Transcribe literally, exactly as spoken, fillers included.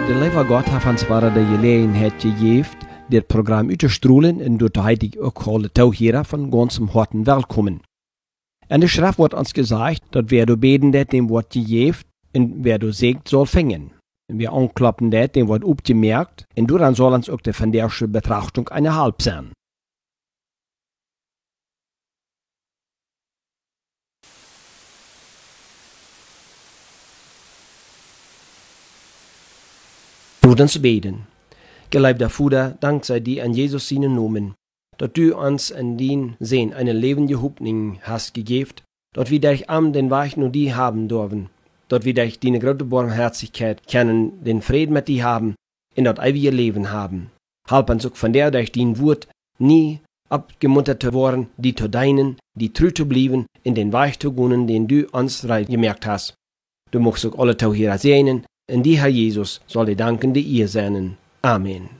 De lieve God heeft ons waar de gelegenheid gegeven dit programma uit te strooien en door de heilige ook alle touwheren van ganzem harten welkom. En de schrift wordt ons gezegd dat wer du beten dat dem wordt gegeven en wer du zegt zal vangen. En wer aanklappen dat dem wordt opgemerkt en dan zal ons ook de vandaagse betrachtung eine halb zijn. Laat ons beten. Geliebter Vater, dankzij die an Jesus seinen Namen, dat du uns in dien Sinn eine levende Hoffnung hast gegeven, dat wir dich am den Weg nur die haben dürfen, dat wir dich deine große Barmherzigkeit kennen, den Frieden mit dir haben, in dat ewige Leben haben. Halb uns auch von der durch dein Wort nie abgemuntert zu worden, die zu deinen, die treu zu bleiben, in den Weg zu gehen, den du uns gemerkt hast. Du magst auch alle Tauhierer segnen, in die Herr Jesus soll die Danken, die ihr segnen. Amen.